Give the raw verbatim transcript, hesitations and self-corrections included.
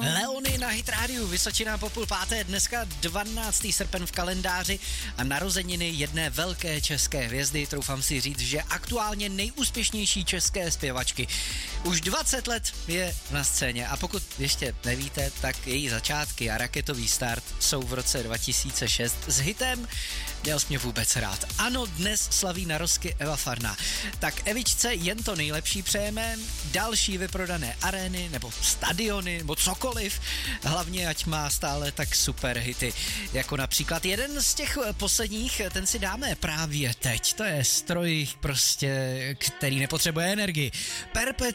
Leony na Hit rádiu, Vysočina po půl páté, dneska dvanáctého srpen v kalendáři a narozeniny jedné velké české hvězdy, troufám si říct, že aktuálně nejúspěšnější české zpěvačky. Už dvacet let je na scéně a pokud ještě nevíte, tak její začátky a raketový start jsou v roce dva tisíce šest s hitem Měl jsi mě vůbec rád. Ano, dnes slaví narozky Eva Farná. Tak Evičce jen to nejlepší přejeme, další vyprodané arény nebo stadiony nebo cokoliv, hlavně ať má stále tak super hity, jako například jeden z těch posledních, ten si dáme právě teď, to je stroj prostě, který nepotřebuje energii. Perpetuum